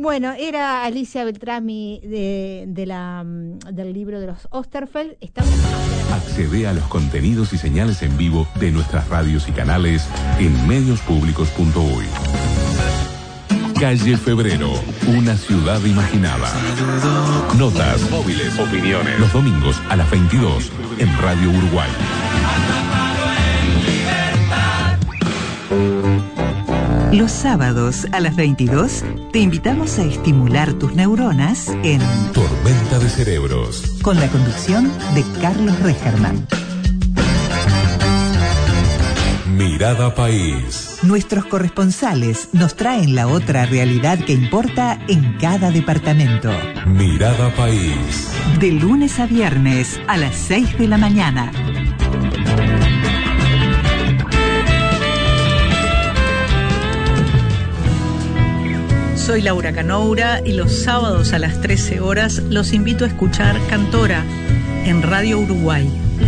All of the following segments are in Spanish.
Bueno, era Alicia Beltrami del libro de los Osterfeld. Accede a los contenidos y señales en vivo de nuestras radios y canales en mediospublicos.uy. Calle Febrero, una ciudad imaginada. Notas, móviles, opiniones. Los domingos a las 22 en Radio Uruguay. Los sábados a las 22 te invitamos a estimular tus neuronas en Tormenta de Cerebros, con la conducción de Carlos Regerman. Mirada País. Nuestros corresponsales nos traen la otra realidad que importa en cada departamento. Mirada País. De lunes a viernes a las 6 de la mañana. Soy Laura Canoura y los sábados a las 13 horas los invito a escuchar Cantora en Radio Uruguay.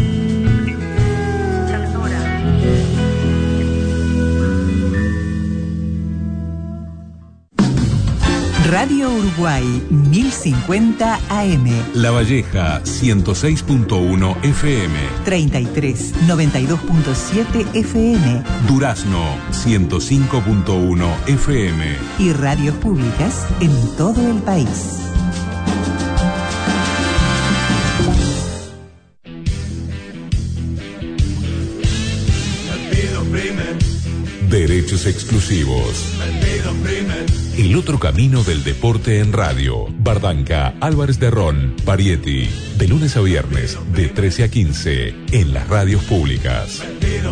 Radio Uruguay 1050 AM. La Valleja 106.1 FM. 33 92.7 FM. Durazno 105.1 FM. Y radios públicas en todo el país. Derechos exclusivos. El otro camino del deporte en radio. Bardanca, Álvarez de Ron, Parietti. De lunes a viernes, de 13 a 15, en las radios públicas.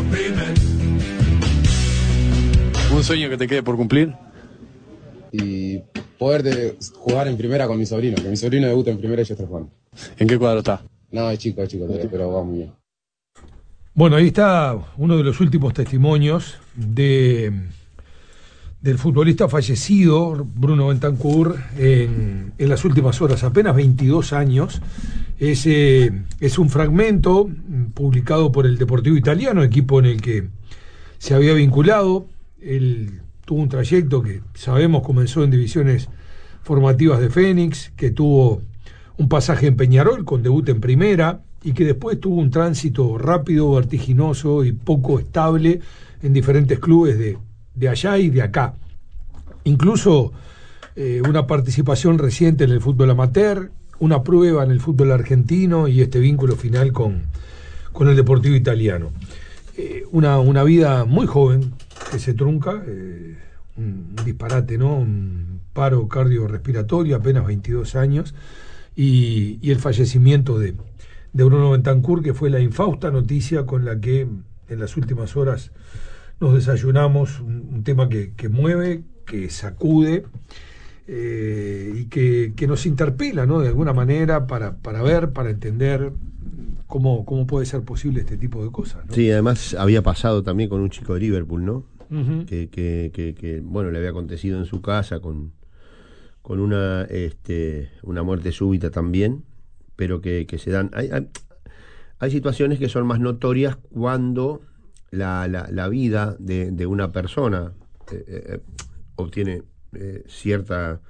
¿Un sueño que te quede por cumplir? Y poder jugar en primera con mi sobrino. Que mi sobrino debuta en primera y yo estoy jugando. ¿En qué cuadro está? No, es chico todavía, pero va muy bien. Bueno, ahí está uno de los últimos testimonios del futbolista fallecido, Bruno Bentancur, en las últimas horas, apenas 22 años. Es un fragmento publicado por el Deportivo Italiano, equipo en el que se había vinculado. Él tuvo un trayecto que sabemos comenzó en divisiones formativas de Fénix, que tuvo un pasaje en Peñarol con debut en primera, y que después tuvo un tránsito rápido, vertiginoso y poco estable en diferentes clubes de allá y de acá. Incluso una participación reciente en el fútbol amateur, una prueba en el fútbol argentino y este vínculo final con el Deportivo Italiano. Una vida muy joven que se trunca, un disparate, ¿no? Un paro cardiorrespiratorio, apenas 22 años, y el fallecimiento de Bruno Bentancur, que fue la infausta noticia con la que en las últimas horas nos desayunamos, un tema que mueve, que sacude y que nos interpela, ¿no? De alguna manera para ver, para entender cómo puede ser posible este tipo de cosas, ¿no? Sí, además había pasado también con un chico de Liverpool, ¿no? Uh-huh. Que bueno, le había acontecido en su casa con una muerte súbita también, pero que se dan. Hay situaciones que son más notorias cuando la vida de una persona obtiene cierta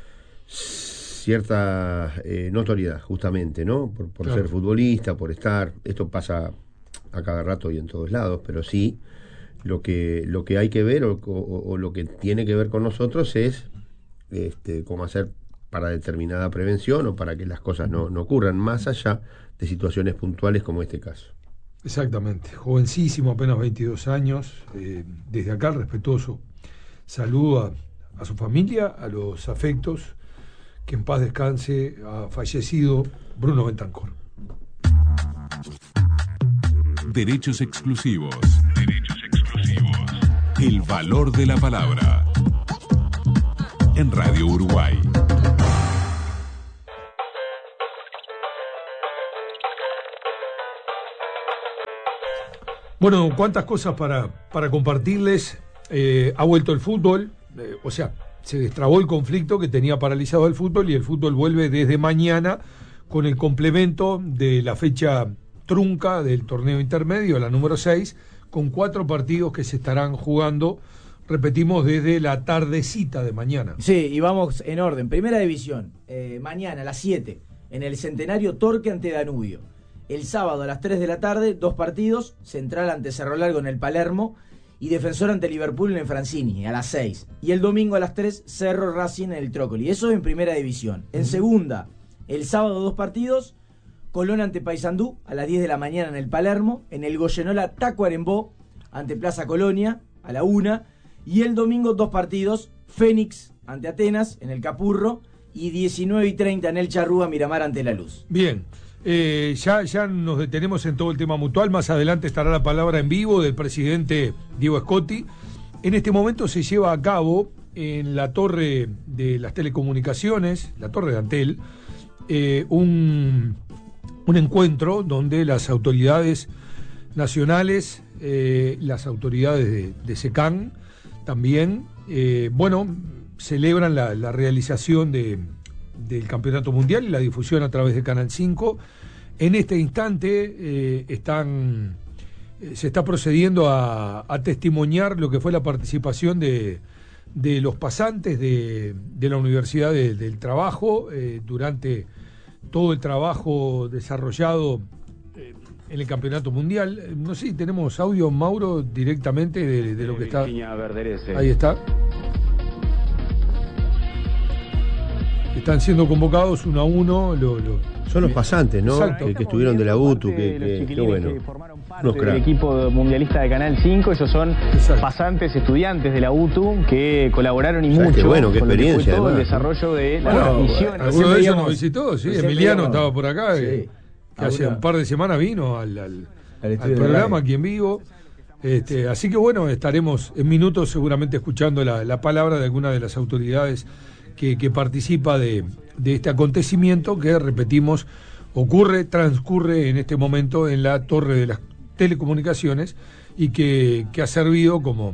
notoriedad, justamente, ¿no? Por claro, ser futbolista, por estar. Esto pasa a cada rato y en todos lados, pero sí lo que hay que ver o lo que tiene que ver con nosotros es cómo hacer para determinada prevención o para que las cosas no ocurran, más allá de situaciones puntuales como este caso. Exactamente, jovencísimo, apenas 22 años. Desde acá el respetuoso saludo a su familia, a los afectos, que en paz descanse, ha fallecido Bruno Bentancur. Derechos exclusivos. El valor de la palabra. En Radio Uruguay. Bueno, cuántas cosas para compartirles. Ha vuelto el fútbol, se destrabó el conflicto que tenía paralizado el fútbol, y el fútbol vuelve desde mañana con el complemento de la fecha trunca del torneo intermedio, la número 6, con 4 partidos que se estarán jugando repetimos, desde la tardecita de mañana. Sí, y vamos en orden. Primera división, mañana a las 7, en el Centenario, Torque ante Danubio. El sábado a las 3 de la tarde, 2 partidos, Central ante Cerro Largo en el Palermo y Defensor ante Liverpool en el Francini, a las 6. Y el domingo a las 3, Cerro Racing en el Trócoli. Eso en primera división. En segunda, el sábado 2 partidos, Colón ante Paysandú a las 10 de la mañana en el Palermo, en el Goyenola Tacuarembó ante Plaza Colonia a la 1, y el domingo 2 partidos, Fénix ante Atenas en el Capurro y 19:30 en el Charrúa, Miramar ante La Luz. Bien, ya nos detenemos en todo el tema mutual. Más adelante estará la palabra en vivo del presidente Diego Scotti. En este momento se lleva a cabo en la torre de las telecomunicaciones, la torre de Antel, un encuentro donde las autoridades nacionales, las autoridades de SECAN también, celebran la realización del Campeonato Mundial y la difusión a través de Canal 5. En este instante se está procediendo a testimoniar lo que fue la participación de los pasantes de la Universidad del Trabajo durante todo el trabajo desarrollado en el Campeonato Mundial. No sé si tenemos audio, Mauro, directamente de lo que está. Ahí está. Están siendo convocados 1 a 1. Son los pasantes, ¿no? Que estuvieron de la UTU, que bueno. El equipo mundialista de Canal 5, ellos son pasantes, estudiantes de la UTU que colaboraron y mucho. Qué bueno, qué experiencia. Todo el desarrollo de la transmisión. Algunos de ellos nos visitó, sí. Emiliano estaba por acá, que hace un par de semanas vino al programa aquí en vivo. Así que bueno, estaremos en minutos seguramente escuchando la palabra de alguna de las autoridades que participa de este acontecimiento que, repetimos, transcurre en este momento en la torre de las telecomunicaciones y que ha servido como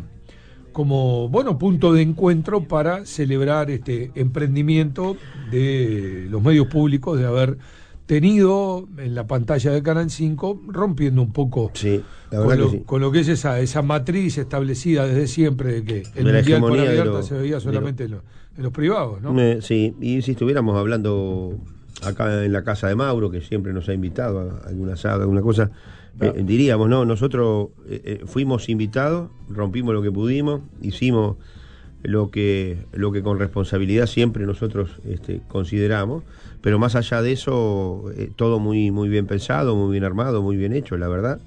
punto de encuentro para celebrar este emprendimiento de los medios públicos de haber tenido en la pantalla de Canal 5, rompiendo un poco con lo que es esa matriz establecida desde siempre de que el Mundial por abierta se veía solamente en los privados, ¿no? Sí, y si estuviéramos hablando acá en la casa de Mauro, que siempre nos ha invitado a algún asado, alguna cosa, diríamos, ¿no? Nosotros fuimos invitados, rompimos lo que pudimos, hicimos lo que con responsabilidad siempre nosotros consideramos, pero más allá de eso, todo muy, muy bien pensado, muy bien armado, muy bien hecho, la verdad.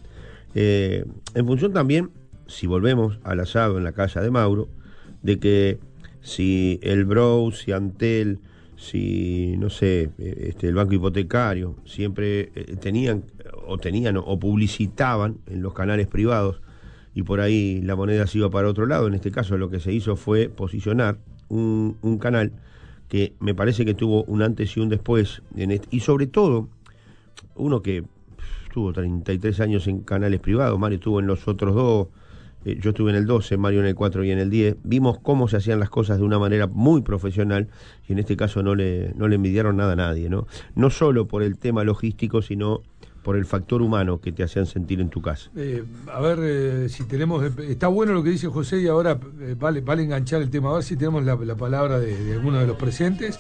En función también, si volvemos al asado en la casa de Mauro, de que si el Browse, si Antel, si, no sé, el Banco Hipotecario, siempre tenían o publicitaban en los canales privados, y por ahí la moneda se iba para otro lado. En este caso lo que se hizo fue posicionar un canal que me parece que tuvo un antes y un después, y sobre todo, uno que estuvo 33 años en canales privados, Mario estuvo en los otros 2, yo estuve en el 12, Mario en el 4 y en el 10, vimos cómo se hacían las cosas de una manera muy profesional, y en este caso no le envidiaron nada a nadie, no solo por el tema logístico, sino por el factor humano que te hacían sentir en tu casa. A ver si tenemos, está bueno lo que dice José, y ahora vale enganchar el tema, a ver si tenemos la palabra de alguno de los presentes.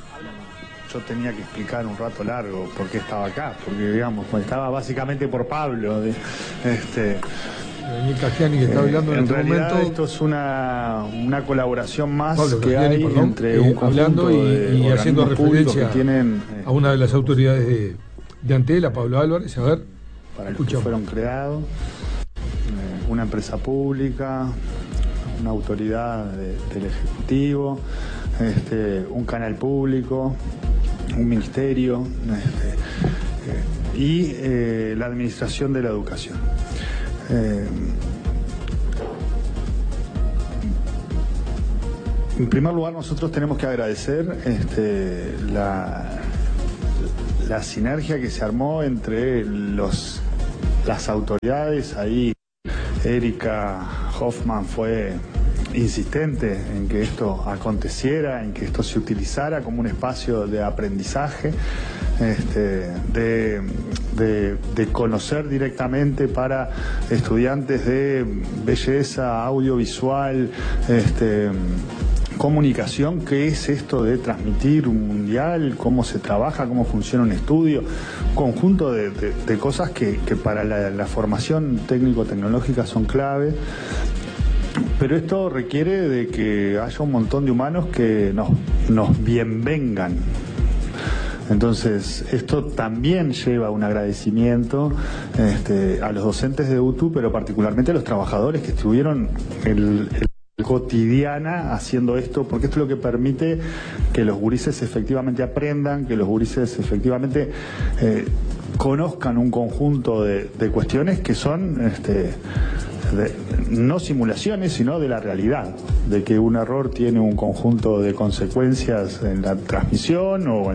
Yo tenía que explicar un rato largo por qué estaba acá, porque digamos, estaba básicamente por Pablo. Daniel Cagiani, que está hablando en este realidad momento. Esto es una colaboración más Pablo que Cagiani, hay entre un hablando conjunto y haciendo referencia que tienen, a una de las autoridades de Antel, a Pablo Álvarez. A ver, para los que fueron creados, una empresa pública, una autoridad del Ejecutivo, un canal público, un ministerio y la administración de la educación. En primer lugar, nosotros tenemos que agradecer la sinergia que se armó entre las autoridades. Ahí Erika Hoffman fue insistente en que esto aconteciera, en que esto se utilizara como un espacio de aprendizaje, de de conocer directamente para estudiantes de belleza, audiovisual, comunicación, qué es esto de transmitir un mundial, cómo se trabaja, cómo funciona un estudio, un conjunto de cosas que para la formación técnico-tecnológica son clave. Pero esto requiere de que haya un montón de humanos que nos bienvengan. Entonces, esto también lleva un agradecimiento a los docentes de UTU, pero particularmente a los trabajadores que estuvieron cotidiana haciendo esto, porque esto es lo que permite que los gurises efectivamente aprendan, que los gurises efectivamente conozcan un conjunto de cuestiones que son no simulaciones, sino de la realidad, de que un error tiene un conjunto de consecuencias en la transmisión o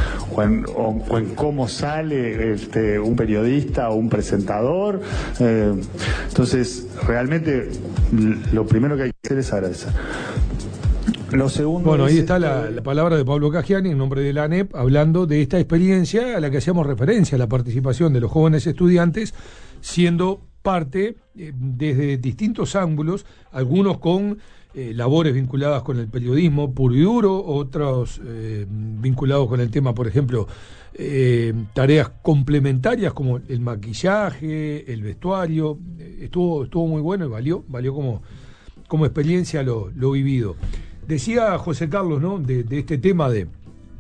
en cómo sale un periodista o un presentador. Entonces, realmente lo primero que hay que hacer es agradecer. Lo segundo, bueno, ahí está la palabra de Pablo Cagiani en nombre de la ANEP, hablando de esta experiencia a la que hacíamos referencia, la participación de los jóvenes estudiantes, siendo parte desde distintos ángulos, algunos con labores vinculadas con el periodismo puro y duro, otros vinculados con el tema, por ejemplo, tareas complementarias como el maquillaje, el vestuario. Estuvo muy bueno y valió como experiencia lo vivido. Decía José Carlos, ¿no?, de este tema de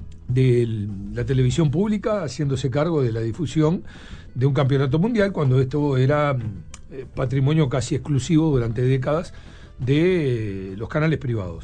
la televisión pública haciéndose cargo de la difusión de un campeonato mundial, cuando esto era patrimonio casi exclusivo durante décadas de los canales privados.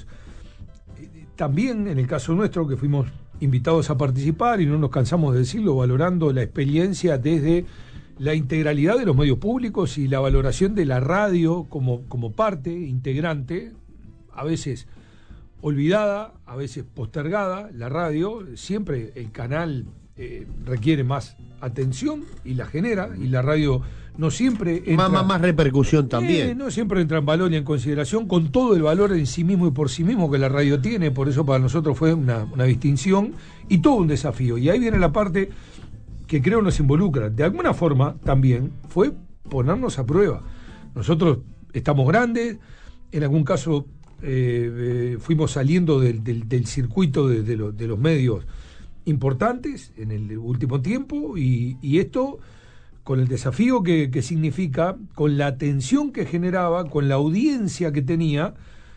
También en el caso nuestro, que fuimos invitados a participar, y no nos cansamos de decirlo, valorando la experiencia desde la integralidad de los medios públicos y la valoración de la radio como parte integrante, a veces olvidada, a veces postergada. La radio, siempre el canal requiere más atención y la genera, y la radio no siempre entra, más repercusión también, no siempre entra en valor y en consideración, con todo el valor en sí mismo y por sí mismo que la radio tiene. Por eso para nosotros fue una distinción y todo un desafío. Y ahí viene la parte que creo nos involucra de alguna forma también, fue ponernos a prueba. Nosotros estamos grandes, en algún caso fuimos saliendo del circuito de los medios importantes en el último tiempo, y esto, con el desafío que significa, con la atención que generaba, con la audiencia que tenía,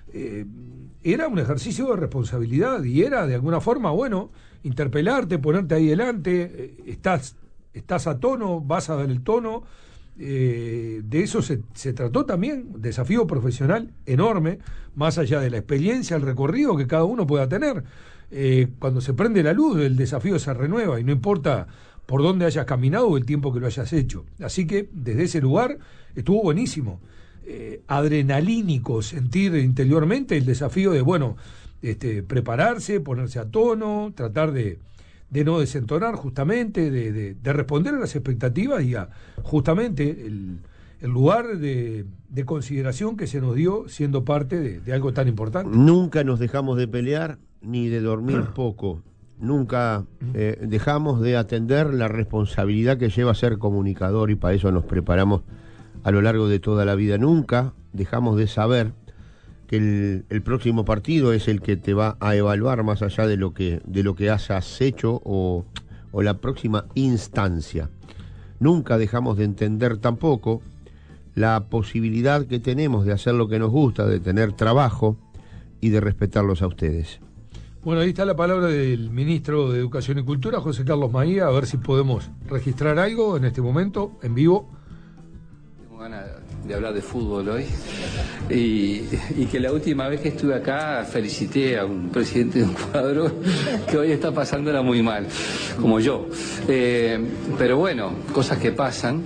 era un ejercicio de responsabilidad, y era de alguna forma, bueno, interpelarte, ponerte ahí delante, estás a tono, vas a dar el tono. De eso se trató también, desafío profesional enorme, más allá de la experiencia, el recorrido que cada uno pueda tener. Cuando se prende la luz, el desafío se renueva, y no importa por dónde hayas caminado o el tiempo que lo hayas hecho. Así que desde ese lugar estuvo buenísimo, adrenalínico, sentir interiormente el desafío de, bueno, prepararse, ponerse a tono, tratar de no desentonar, justamente, de responder a las expectativas y a justamente el lugar de consideración que se nos dio siendo parte de algo tan importante. Nunca nos dejamos de pelear ni de dormir poco. Nunca dejamos de atender la responsabilidad que lleva ser comunicador, y para eso nos preparamos a lo largo de toda la vida. Nunca dejamos de saber que el próximo partido es el que te va a evaluar, más allá de lo que hayas hecho o la próxima instancia. Nunca dejamos de entender tampoco la posibilidad que tenemos de hacer lo que nos gusta, de tener trabajo y de respetarlos a ustedes. Bueno, ahí está la palabra del ministro de Educación y Cultura, José Carlos Maía, a ver si podemos registrar algo en este momento, en vivo. Tengo ganas de hablar de fútbol hoy, y que la última vez que estuve acá felicité a un presidente de un cuadro que hoy está pasándola muy mal, como yo. Pero bueno, cosas que pasan.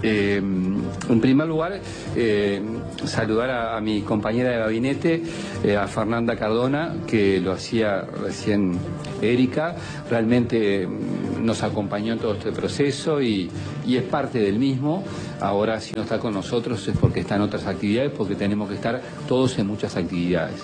En primer lugar, saludar a mi compañera de gabinete, a Fernanda Cardona, que lo hacía recién Erika. Realmente nos acompañó en todo este proceso y es parte del mismo. Ahora, si no está con nosotros es porque está en otras actividades, porque tenemos que estar todos en muchas actividades.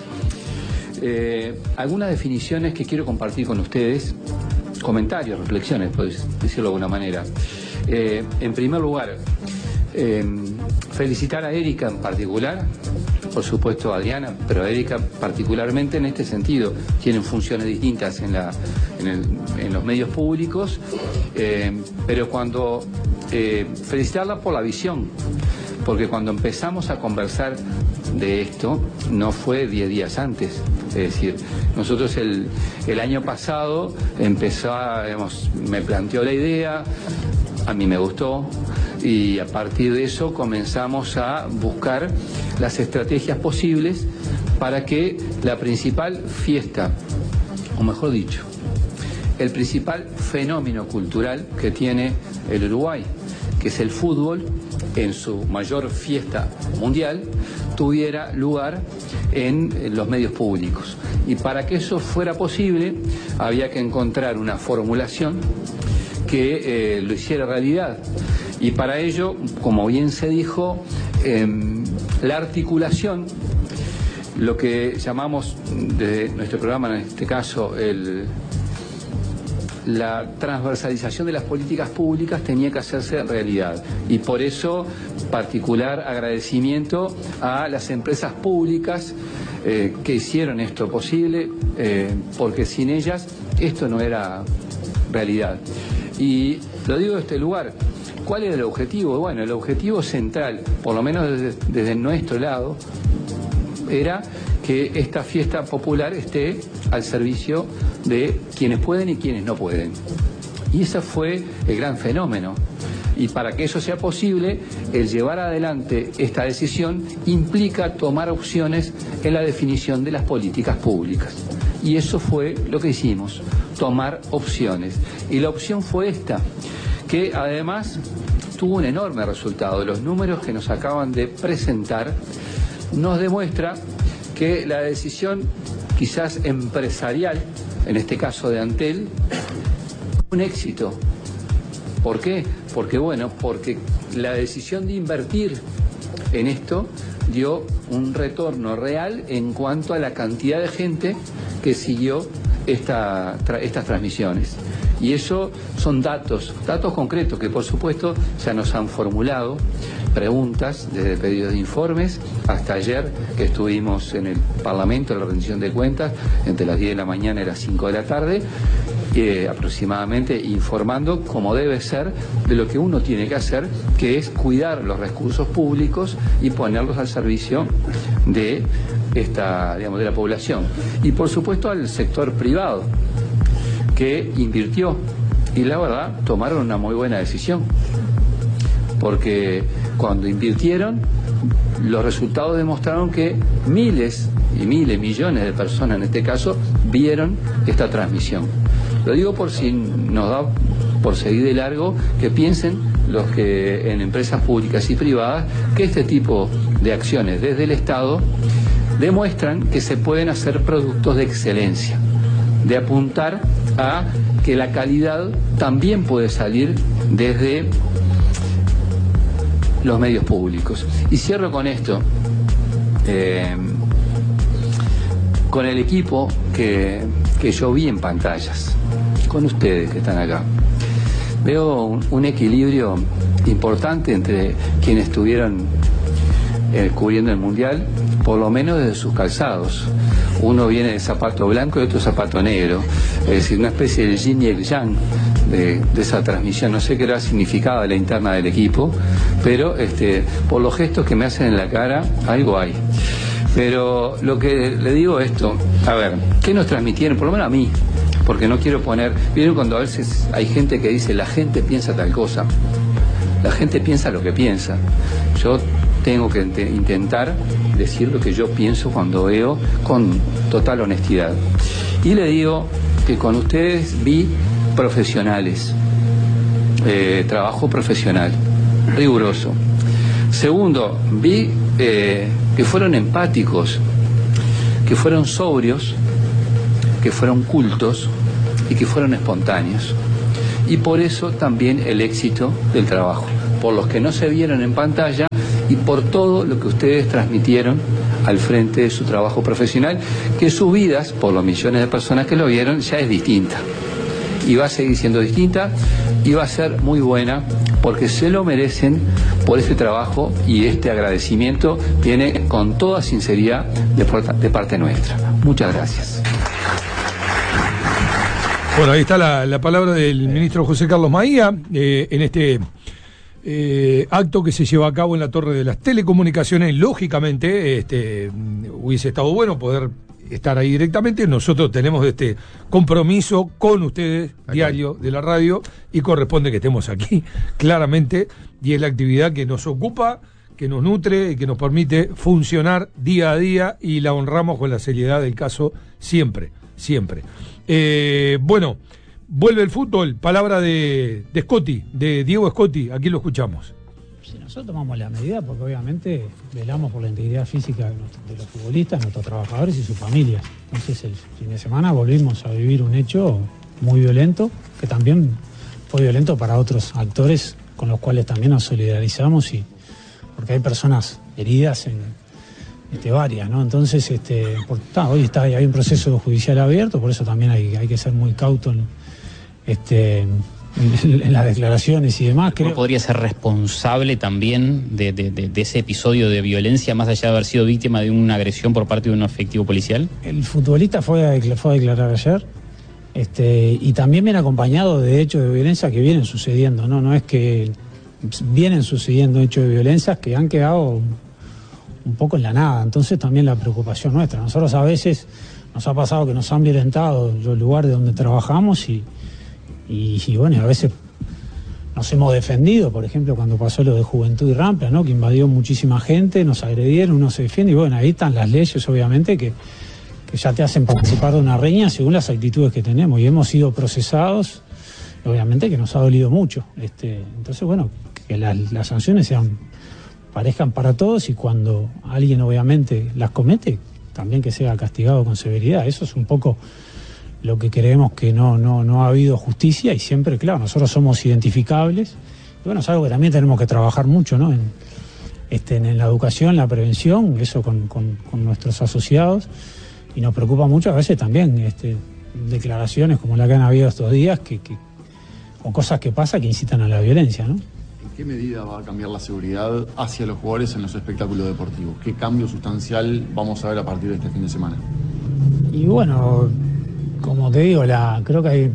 Algunas definiciones que quiero compartir con ustedes, comentarios, reflexiones, podéis decirlo de alguna manera. En primer lugar, felicitar a Erika en particular, por supuesto a Adriana, pero a Erika particularmente en este sentido. Tienen funciones distintas en los medios públicos, pero cuando felicitarla por la visión, porque cuando empezamos a conversar de esto no fue 10 días antes. Es decir, nosotros el año pasado me planteó la idea, a mí me gustó, y a partir de eso comenzamos a buscar las estrategias posibles para que la principal fiesta, o mejor dicho, el principal fenómeno cultural que tiene el Uruguay, que es el fútbol, en su mayor fiesta mundial, tuviera lugar en los medios públicos. Y para que eso fuera posible, había que encontrar una formulación que lo hiciera realidad. Y para ello, como bien se dijo, la articulación, lo que llamamos desde nuestro programa, en este caso, la transversalización de las políticas públicas tenía que hacerse realidad. Y por eso, particular agradecimiento a las empresas públicas que hicieron esto posible, porque sin ellas esto no era realidad. Y lo digo de este lugar. ¿Cuál era el objetivo? Bueno, el objetivo central, por lo menos desde nuestro lado, era que esta fiesta popular esté al servicio de quienes pueden y quienes no pueden. Y ese fue el gran fenómeno. Y para que eso sea posible, el llevar adelante esta decisión implica tomar opciones en la definición de las políticas públicas. Y eso fue lo que hicimos, tomar opciones. Y la opción fue esta, que además tuvo un enorme resultado. Los números que nos acaban de presentar nos demuestra que la decisión quizás empresarial, en este caso de Antel, un éxito. ¿Por qué? Porque la decisión de invertir en esto dio un retorno real en cuanto a la cantidad de gente que siguió estas transmisiones. Y eso son datos concretos que por supuesto ya nos han formulado preguntas desde pedidos de informes hasta ayer que estuvimos en el Parlamento en la rendición de cuentas entre las 10 de la mañana y las 5 de la tarde aproximadamente, informando como debe ser de lo que uno tiene que hacer, que es cuidar los recursos públicos y ponerlos al servicio de de la población. Y por supuesto al sector privado que invirtió, y la verdad tomaron una muy buena decisión, porque cuando invirtieron los resultados demostraron que miles y miles, millones de personas en este caso vieron esta transmisión. Lo digo por si nos da por seguir de largo, que piensen los que en empresas públicas y privadas que este tipo de acciones desde el Estado demuestran que se pueden hacer productos de excelencia, de apuntar a que la calidad también puede salir desde los medios públicos. Y cierro con esto, con el equipo que yo vi en pantallas, con ustedes que están acá. Veo un equilibrio importante entre quienes estuvieron cubriendo el Mundial, por lo menos desde sus calzados. Uno viene de zapato blanco y otro zapato negro, es decir, una especie de yin y el yang de esa transmisión. No sé qué era significado de la interna del equipo, pero por los gestos que me hacen en la cara, algo hay. Pero lo que le digo esto, a ver, ¿qué nos transmitieron? Por lo menos a mí, porque no quiero poner... ¿Vieron cuando a veces hay gente que dice la gente piensa tal cosa? La gente piensa lo que piensa. Yo tengo que intentar decir lo que yo pienso cuando veo con total honestidad. Y le digo que con ustedes vi profesionales, trabajo profesional, riguroso. Segundo, vi que fueron empáticos, que fueron sobrios, que fueron cultos y que fueron espontáneos. Y por eso también el éxito del trabajo, por los que no se vieron en pantalla y por todo lo que ustedes transmitieron al frente de su trabajo profesional, que sus vidas, por los millones de personas que lo vieron, ya es distinta. y va a seguir siendo distinta y va a ser muy buena porque se lo merecen por este trabajo, y este agradecimiento viene con toda sinceridad de parte nuestra. Muchas gracias. Bueno, ahí está la palabra del ministro José Carlos Maía en este acto que se lleva a cabo en la Torre de las Telecomunicaciones. Lógicamente hubiese estado bueno poder estar ahí directamente. Nosotros tenemos este compromiso con ustedes, diario de la radio, y corresponde que estemos aquí, claramente, y es la actividad que nos ocupa, que nos nutre y que nos permite funcionar día a día, y la honramos con la seriedad del caso siempre, siempre. Bueno, vuelve el fútbol, palabra de Scotti, de Diego Scotti, aquí lo escuchamos. Sí, nosotros tomamos la medida porque obviamente velamos por la integridad física de los futbolistas, nuestros trabajadores y sus familias. Entonces el fin de semana volvimos a vivir un hecho muy violento, que también fue violento para otros actores con los cuales también nos solidarizamos, y porque hay personas heridas varias, ¿no? Entonces hoy hay un proceso judicial abierto, por eso también hay que ser muy cauto en las declaraciones y demás. ¿Cómo podría ser responsable también de ese episodio de violencia, más allá de haber sido víctima de una agresión por parte de un efectivo policial? El futbolista fue a declarar ayer, y también viene acompañado de hechos de violencia que vienen sucediendo, no es que vienen sucediendo hechos de violencia que han quedado un poco en la nada. Entonces también la preocupación nuestra. Nosotros a veces nos ha pasado que nos han violentado los lugares donde trabajamos, y bueno, a veces nos hemos defendido. Por ejemplo, cuando pasó lo de Juventud y Rampla, ¿no? Que invadió muchísima gente, nos agredieron, uno se defiende, y bueno, ahí están las leyes, obviamente, que ya te hacen participar de una riña según las actitudes que tenemos, y hemos sido procesados, obviamente que nos ha dolido mucho. Entonces, bueno, que las sanciones parezcan para todos, y cuando alguien obviamente las comete, también que sea castigado con severidad. Eso es un poco lo que creemos, que no ha habido justicia, y siempre, claro, nosotros somos identificables, y bueno, es algo que también tenemos que trabajar mucho, ¿no? En la educación, la prevención, eso con nuestros asociados, y nos preocupa mucho a veces también declaraciones como la que han habido estos días, o cosas que pasan que incitan a la violencia, ¿no? ¿En qué medida va a cambiar la seguridad hacia los jugadores en los espectáculos deportivos? ¿Qué cambio sustancial vamos a ver a partir de este fin de semana? Y bueno, como te digo, creo que hay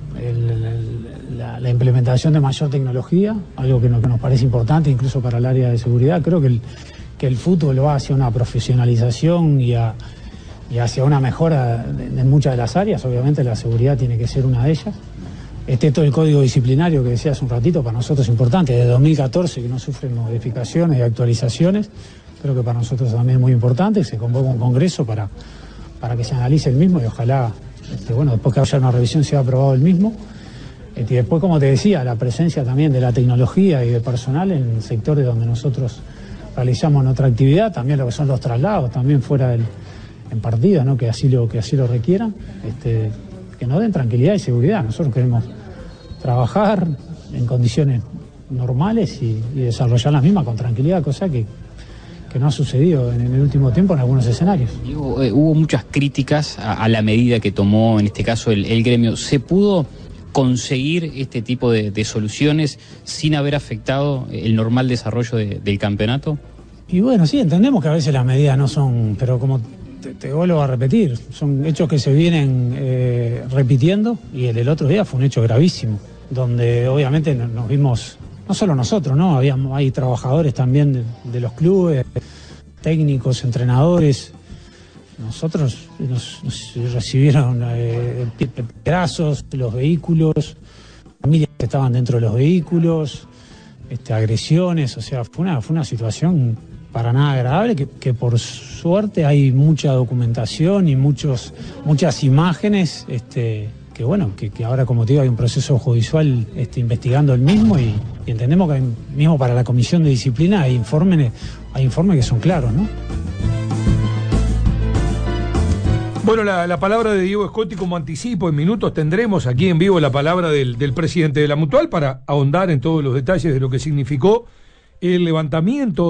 la implementación de mayor tecnología, algo que nos parece importante incluso para el área de seguridad. Creo que el fútbol va hacia una profesionalización y hacia una mejora en muchas de las áreas. Obviamente la seguridad tiene que ser una de ellas. Todo el código disciplinario que decía hace un ratito, para nosotros es importante, desde 2014 que no sufre modificaciones y actualizaciones. Creo que para nosotros también es muy importante. Se convoca un congreso para que se analice el mismo, y ojalá, después que haya una revisión, sea aprobado el mismo. Y después, como te decía, la presencia también de la tecnología y de personal en sectores donde nosotros realizamos nuestra actividad, también lo que son los traslados, también fuera en partido, ¿no? que así lo requieran, que nos den tranquilidad y seguridad. Nosotros queremos trabajar en condiciones normales y desarrollar las mismas con tranquilidad, cosa que no ha sucedido en el último tiempo en algunos escenarios. Hubo muchas críticas a la medida que tomó, en este caso, el gremio. ¿Se pudo conseguir este tipo de soluciones sin haber afectado el normal desarrollo del campeonato? Y bueno, sí, entendemos que a veces las medidas no son, pero como te vuelvo a repetir, son hechos que se vienen repitiendo, y el otro día fue un hecho gravísimo, donde obviamente nos vimos, no solo nosotros, ¿no? Hay trabajadores también de los clubes, técnicos, entrenadores. Nosotros nos recibieron pedazos de los vehículos, familias que estaban dentro de los vehículos, agresiones, o sea, fue una situación para nada agradable, que por suerte hay mucha documentación y muchas imágenes, que bueno, que ahora, como te digo, hay un proceso judicial investigando el mismo, y entendemos que mismo para la comisión de disciplina hay informes que son claros, ¿no? Bueno, la palabra de Diego Scotti como anticipo. En minutos tendremos aquí en vivo la palabra del presidente de la Mutual para ahondar en todos los detalles de lo que significó el levantamiento